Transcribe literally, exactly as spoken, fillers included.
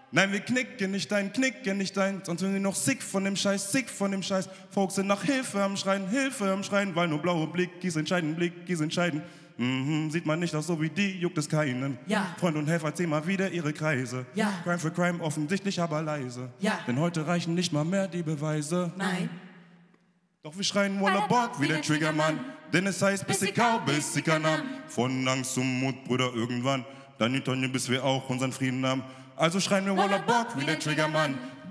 Nein, wir knicken nicht ein, knicken nicht ein, sonst sind wir noch sick von dem Scheiß, sick von dem Scheiß. Folks sind nach Hilfe am Schreien, Hilfe am Schreien, weil nur blaue Blickies entscheiden, Blickies entscheiden. Mhm, sieht man nicht auch so wie die, juckt es keinen. Ja. Freund und Helfer ziehen mal wieder ihre Kreise. Ja. Crime for Crime, offensichtlich aber leise. Ja. Denn heute reichen nicht mal mehr die Beweise. Nein. Doch wir schreien Walla Bock wie der Triggermann. Denn es heißt, bis ich kau, bis ich kann haben. Von Angst zum Mut, Bruder, irgendwann. Dann die Tonne, bis wir auch unseren Frieden haben. Also schreien wir Walla Bock wie der Triggermann.